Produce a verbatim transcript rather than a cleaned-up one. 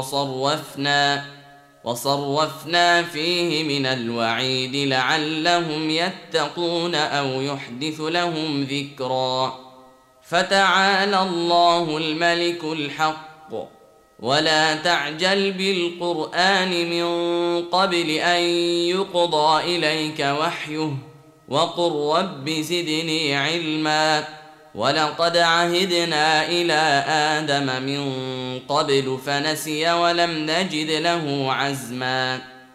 وصرفنا وصرفنا فيه من الوعيد لعلهم يتقون أو يحدث لهم ذكرا. فتعالى الله الملك الحق، ولا تعجل بالقرآن من قبل أن يقضى إليك وحيه، وقل رب زدني علما. ولقد عهدنا إلى آدم من قبل فنسي ولم نجد له عزما.